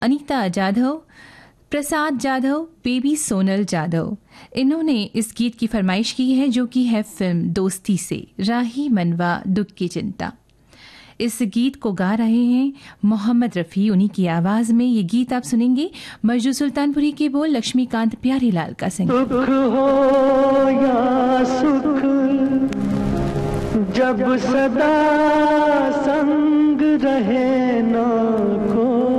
अनीता जाधव, प्रसाद Jadhav, baby Sonal Jadhav, इन्होंने इस गीत की फरमाइश की है, जो कि है फिल्म दोस्ती से, राही मनवा दुख की चिंता। इस गीत को गा रहे हैं मोहम्मद रफ़ी, उन्हीं की आवाज़ में ये गीत आप सुनेंगे। मजरू सुल्तानपुरी के बोल, लक्ष्मीकांत प्यारीलाल का संगीत। दुख हो या सुख जब सदा संग रहे ना को